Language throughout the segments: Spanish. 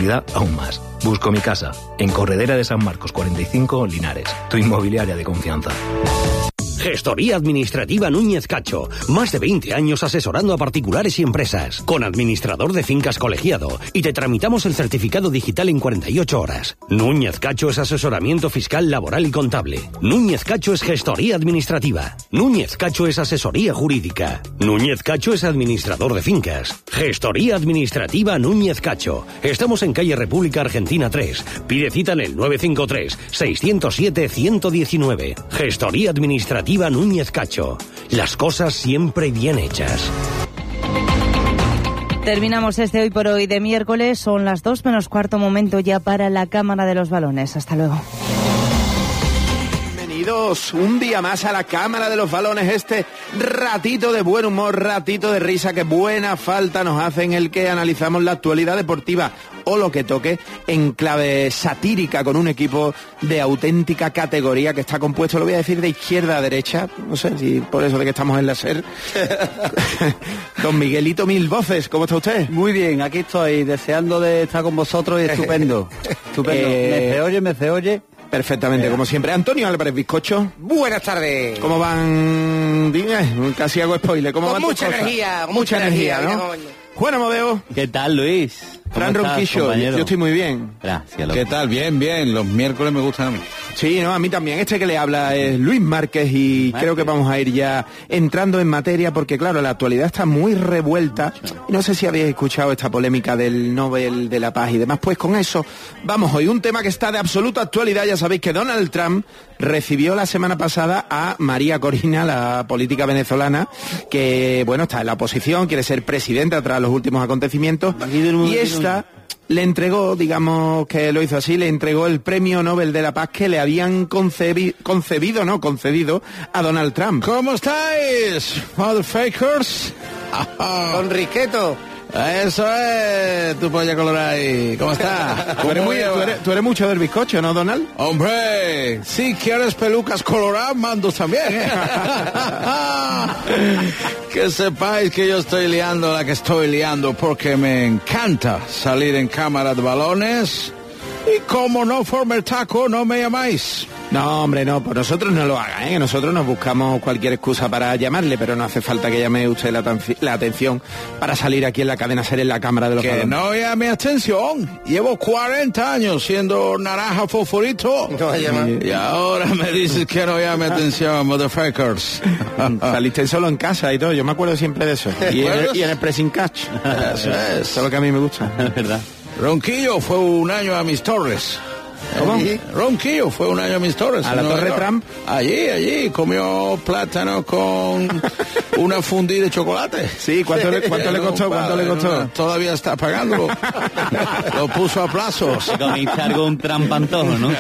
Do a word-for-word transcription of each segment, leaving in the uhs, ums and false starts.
tranquilidad aún más. Busco mi casa en Corredera de San Marcos cuarenta y cinco, Linares. Tu inmobiliaria de confianza. Gestoría Administrativa Núñez Cacho. Más de veinte años asesorando a particulares y empresas. Con administrador de fincas colegiado. Y te tramitamos el certificado digital en cuarenta y ocho horas. Núñez Cacho es asesoramiento fiscal, laboral y contable. Núñez Cacho es gestoría administrativa. Núñez Cacho es asesoría jurídica. Núñez Cacho es administrador de fincas. Gestoría Administrativa Núñez Cacho. Estamos en calle República Argentina tres. Pide cita en el nueve cinco tres, seis cero siete, uno uno nueve. Gestoría Administrativa Núñez Cacho. Las cosas siempre bien hechas. Terminamos este Hoy por Hoy de miércoles. Son las dos menos cuarto, momento ya para la Cámara de los Balones. Hasta luego. Bienvenidos un día más a la Cámara de los Balones, este ratito de buen humor, ratito de risa que buena falta nos hace, en el que analizamos la actualidad deportiva o lo que toque en clave satírica con un equipo de auténtica categoría que está compuesto, lo voy a decir, de izquierda a derecha, no sé si por eso de que estamos en la SER. Don Miguelito Mil Voces, ¿cómo está usted? Muy bien, aquí estoy, deseando de estar con vosotros y estupendo, estupendo, eh... me se oye, me se oye. Perfectamente, como siempre. Antonio Álvarez Bizcocho. Buenas tardes. ¿Cómo van? Dime, casi hago spoiler. ¿Cómo con van mucha tus energía, cosas? con mucha, mucha energía. energía, ¿no? Juan Amadeo. ¿Qué tal, Luis? Fran Ronquillo, yo estoy muy bien. Gracias, loco. ¿Qué tal? Bien, bien. Los miércoles me gustan a mí. Sí, no, a mí también. Este que le habla es Luis Márquez y Márquez. Creo que vamos a ir ya entrando en materia porque, claro, la actualidad está muy revuelta. Y no sé si habéis escuchado esta polémica del Nobel de la Paz y demás. Pues con eso vamos hoy. Un tema que está de absoluta actualidad. Ya sabéis que Donald Trump recibió la semana pasada a María Corina, la política venezolana, que, bueno, está en la oposición, quiere ser presidenta tras los últimos acontecimientos. Y esta le entregó, digamos que lo hizo así, le entregó el premio Nobel de la Paz que le habían concebi- concebido, no, concedido a Donald Trump. ¿Cómo estáis, motherfuckers? Don Riqueto. Eso es, tu polla colorada ahí. ¿Cómo está? ¿Tú eres, muy, tú, eres, tú eres mucho del bizcocho, ¿no, Donald? Hombre, si quieres pelucas coloradas, mandos también, ¿eh? Que sepáis que yo estoy liando la que estoy liando porque me encanta salir en Cámara de Balones. Y como no forme el taco, no me llamáis. No, hombre, no, por nosotros no lo haga, ¿eh? Nosotros nos buscamos cualquier excusa para llamarle, pero no hace falta que llame usted la, la atención para salir aquí en la cadena SER en la Cámara de los Que Balones. no llame atención. Llevo cuarenta años siendo naranja fosforito. No llama. Y ahora me dices que no llame atención, motherfuckers. Saliste solo en casa y todo, yo me acuerdo siempre de eso. Y en, el, y en el pressing catch. Eso es. Eso es lo que a mí me gusta. Es verdad. Ronquillo fue un año a mis torres. ¿Cómo? Allí, Ronquillo fue un año a mis torres. ¿A la Torre York. Trump? Allí, allí, comió plátano con una fundí de chocolate. Sí, ¿cuánto le, cuánto le costó? ¿Cuánto le costó? Todavía está pagándolo. Lo puso a plazos. Comiste algún trampantojo, ¿no?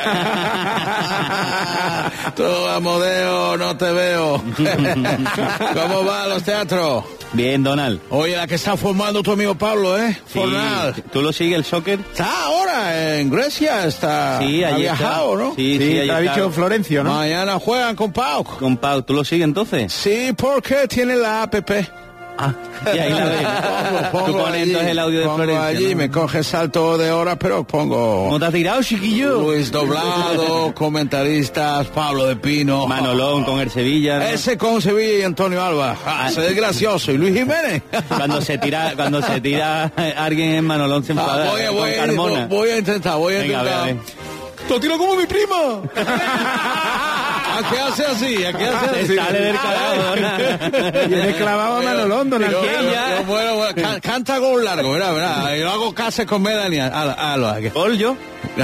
Tú, Amodeo, no te veo. ¿Cómo va los teatros? Bien, Donald. Oye, la que está formando tu amigo Pablo, ¿eh? Sí. Fornal. ¿Tú lo sigues el soccer? Está ahora en Grecia, está Sí, ha allí viajado, está. ¿no? Sí, Sí, sí, te allí ha está. dicho Florencio, ¿no? Mañana juegan con Pau. Con Pau, ¿tú lo sigues entonces? Sí, porque tiene la app. Ah, y ahí la ves. Pongo, Tú pongo pones allí, entonces el audio de pongo Florencia, allí, ¿no? me coge salto de horas, pero pongo ¿Cómo te has tirado, chiquillo? Luis Doblado, comentaristas, Pablo de Pino, Manolón con el Sevilla, ¿no? ese con Sevilla y Antonio Alba. Ah, ese es gracioso. Y Luis Jiménez. Cuando se tira, cuando se tira alguien en Manolón se enfada. Ah, voy, a, con voy, a, Carmona. voy a intentar, voy a Venga, intentar. a ver, a ver. ¡Te tiro como mi prima! ¿A qué hace así? ¿A qué hace así? Se sale del clavado. Tiene clavado a Manolón, Donald Yo, Trump. yo, yo, bueno, bueno, can- canta gol largo, ¿verdad? ¿verdad? Yo hago cases con Melania. Halo, halo. ¿Gol yo?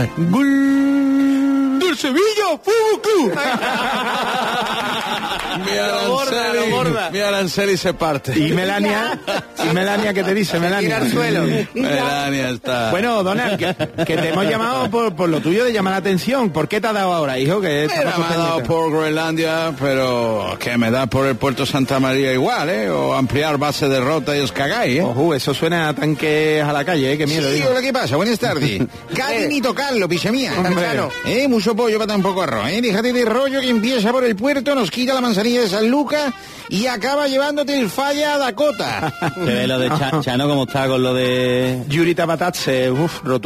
¡Gol del Sevilla Fútbol Club! Mi Lo borda, Aranceli, lo borda. mi Aranceli se parte. Y Melania, y Melania, ¿qué te dice, Melania? Tira al suelo. Melania está... Bueno, Donald, que, que te hemos llamado por, por lo tuyo de llamar la atención. ¿Por qué te ha dado ahora, hijo? Que Mira, estamos me ha dado pendientes. por Groenlandia, pero que me da por el puerto Santa María igual, ¿eh? O ampliar base de rota y os cagáis, ¿eh? Ojo, eso suena a tanques a la calle, ¿eh? Qué miedo, Sí, hijo. hola, ¿qué pasa? Buenas tardes. Casi ni tocarlo, picha mía. Hombre. Eh, mucho pollo para tan poco arroz, eh. Déjate de rollo que empieza por el puerto, nos quita la manzanilla de San Lucas y acaba llevándote el falla a Dakota. Se ve lo de Cha- Chano como está con lo de... Yurita Batatse, uff, rotundo.